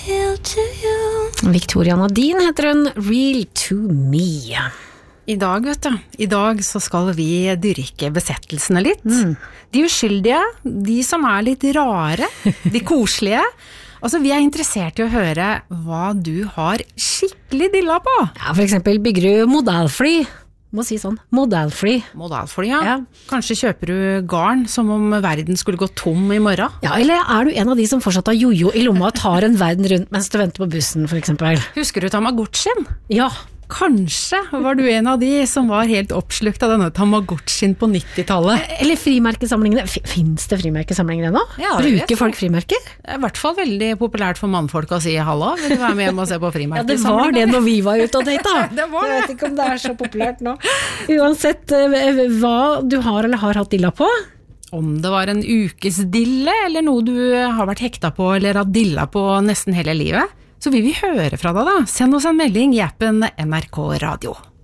real to you. Victoria Nadine heter hun, Real to me. I dag, I dag så skal vi dyrke besettelsene litt. De uskyldige, de som litt rare, de koselige. Altså, vi interessert I å høre hva du har skikkelig dilla på. Ja, for eksempel bygger du modellfly. Må si sånn, modellfly. Modellfly, ja. Kanskje kjøper du garn som om verden skulle gå tom I morgen. Ja, eller du en av de som fortsatt har jojo I lomma og tar en verden rundt mens du venter på bussen, for eksempel? Husker du Tamagotchien? Ja. Kanskje var du en av de som var helt oppslukt av denne Tamagotchien på 90-tallet. Eller frimerkesamlingene. Finns det frimerkesamlinger ennå? Ja, Bruker folk frimerker? Det I hvert fall veldig populært for mannfolk å si hallo. Vil du være med hjem og se på frimerkesamlingene? Ja, det var det når vi var ute og data. Det var det. Jeg vet ikke om det så populært nå. Uansett hva du har eller har hatt dilla på. Om det var en ukes dille, eller noe du har vært hekta på, eller har dilla på nesten hele livet, så vil vi høre fra deg da. Send oss en melding I appen NRK Radio.